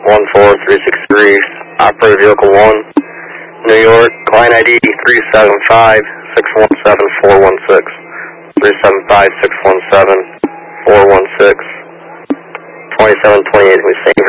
14363, operator vehicle 1, New York, client ID 375-617-416, 375-617-416, 2728, we say